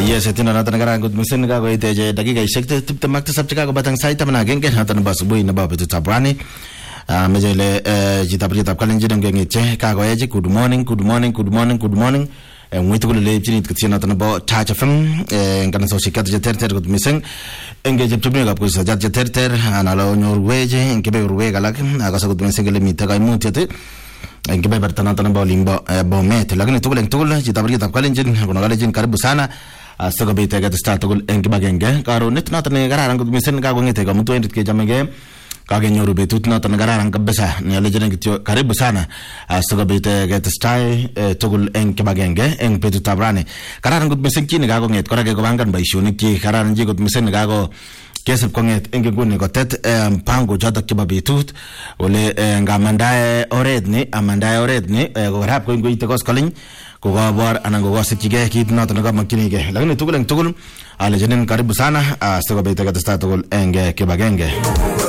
Yes, ito na natin nagarangot minsan nagagoy tayo dakika isek tipta magtasap chika ko batang site man again ken hatan ba subuhi na ba betu tabrani medyo le jitap kalin jidam gengiche ka go eje good morning ngwitu le jini tkina tan ba touch fm ngana so shikat je ter gut minsan engage tubni ga ko sa je ter analo nyor weje ngebe urwe galak aga sa gut minsan le mitaga mutete ngebe bertana tan ba limba ba met lagni tugul jitap kalin jin kono galejin karibu sana astaga bete ga start tugul engibagenge karo nitna tan gararan gut minsan ga ngete ga mutu endit ke jamege kage nyoru betut na tan gararan kabesa ne lejene gityo karibu sana astaga bete ga stay tugul engibagenge eng betu tabrane gararan gut minsan kini ga nget korage go bangan ba ishuni ki gararan ji gut minsan ga go kesep konget enge gune ko tet pango jada kiba betut ole ngamandae oredni go rap ko ngite kos kalin ko gabar anan go wasikige kit na tan ga makinige lagni tugul ale jenen karibu sana astaga bete ga start tugul enge kibagenge